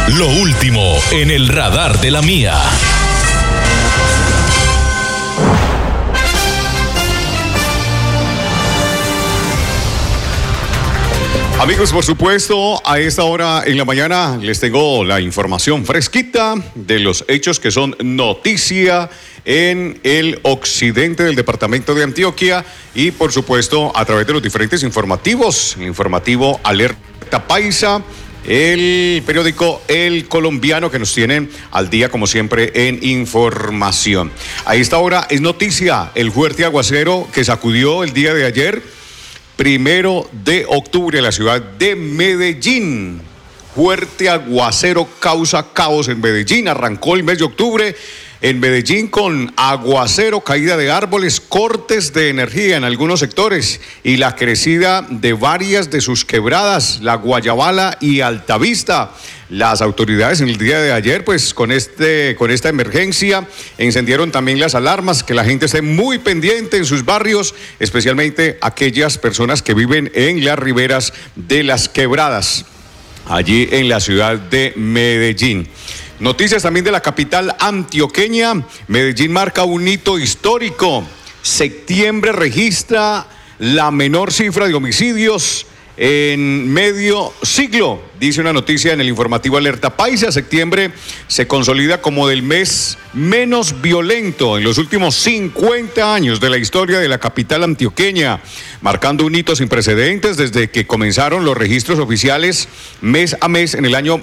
Lo último en el radar de la mía. Amigos, por supuesto, a esta hora en la mañana les tengo la información fresquita de los hechos que son noticia en el occidente del departamento de Antioquia y, por supuesto, a través de los diferentes informativos, el informativo Alerta Paisa, el periódico El Colombiano, que nos tienen al día, como siempre, en información. A esta hora es noticia el fuerte aguacero que sacudió el día de ayer, 1 de octubre, en la ciudad de Medellín. Fuerte aguacero causa caos en Medellín. Arrancó el mes de octubre en Medellín con aguacero, caída de árboles, cortes de energía en algunos sectores y la crecida de varias de sus quebradas, La Guayabala y Altavista. Las autoridades en el día de ayer, pues con esta emergencia, encendieron también las alarmas, que la gente esté muy pendiente en sus barrios, especialmente aquellas personas que viven en las riberas de las quebradas, allí en la ciudad de Medellín. Noticias también de la capital antioqueña. Medellín marca un hito histórico. Septiembre registra la menor cifra de homicidios en medio siglo, dice una noticia en el informativo Alerta Paisa. Septiembre se consolida como del mes menos violento en los últimos 50 años de la historia de la capital antioqueña, marcando un hito sin precedentes desde que comenzaron los registros oficiales mes a mes en el año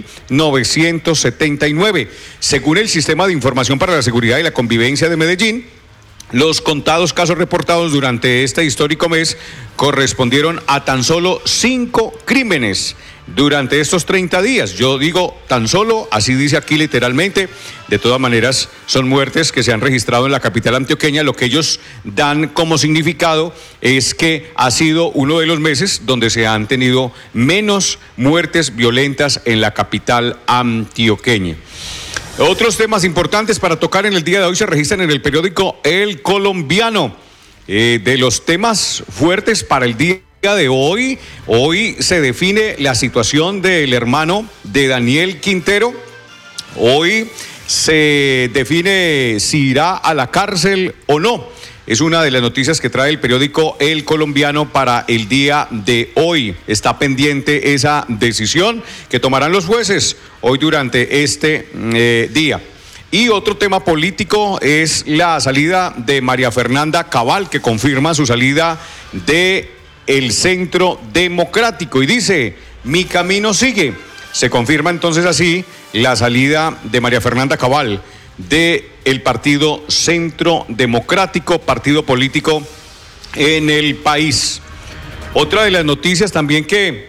1979. Según el Sistema de Información para la Seguridad y la Convivencia de Medellín, los contados casos reportados durante este histórico mes correspondieron a tan solo 5 crímenes durante estos 30 días. Yo digo tan solo, así dice aquí literalmente. De todas maneras, son muertes que se han registrado en la capital antioqueña. Lo que ellos dan como significado es que ha sido uno de los meses donde se han tenido menos muertes violentas en la capital antioqueña. Otros temas importantes para tocar en el día de hoy se registran en el periódico El Colombiano. De los temas fuertes para el día de hoy se define la situación del hermano de Daniel Quintero. Hoy se define si irá a la cárcel o no. Es una de las noticias que trae el periódico El Colombiano para el día de hoy. Está pendiente esa decisión que tomarán los jueces hoy durante este día. Y otro tema político es la salida de María Fernanda Cabal, que confirma su salida de el Centro Democrático y dice: mi camino sigue. Se confirma entonces así la salida de María Fernanda Cabal de el partido Centro Democrático, partido político en el país. Otra de las noticias también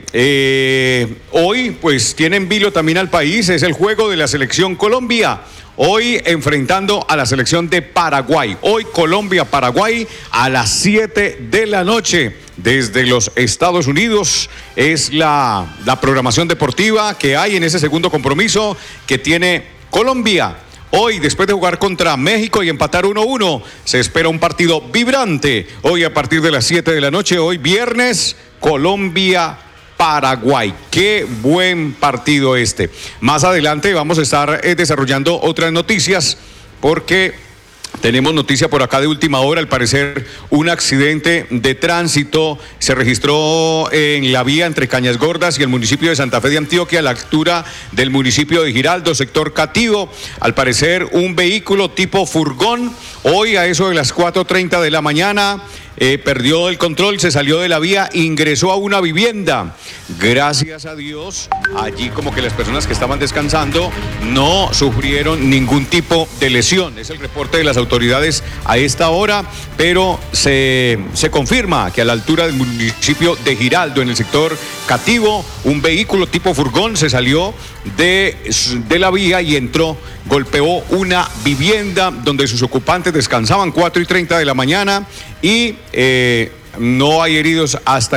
que hoy pues tiene en vilo también al país es el juego de la selección Colombia. Hoy enfrentando a la selección de Paraguay. Hoy Colombia-Paraguay a las 7 de la noche desde los Estados Unidos. Es la programación deportiva que hay en ese segundo compromiso que tiene Colombia. Hoy, después de jugar contra México y empatar 1-1, se espera un partido vibrante. Hoy a partir de las 7 de la noche, hoy viernes, Colombia-Paraguay. Qué buen partido este. Más adelante vamos a estar desarrollando otras noticias porque tenemos noticia por acá de última hora. Al parecer, un accidente de tránsito se registró en la vía entre Cañas Gordas y el municipio de Santa Fe de Antioquia, a la altura del municipio de Giraldo, sector Cativo. Al parecer, un vehículo tipo furgón, hoy a eso de las 4:30 de la mañana, perdió el control, se salió de la vía, ingresó a una vivienda. Gracias a Dios, allí como que las personas que estaban descansando no sufrieron ningún tipo de lesión. Es el reporte de las autoridades a esta hora, pero se confirma que a la altura del municipio de Giraldo, en el sector Cativo, un vehículo tipo furgón se salió de la vía y golpeó una vivienda donde sus ocupantes descansaban, 4:30 de la mañana, y no hay heridos hasta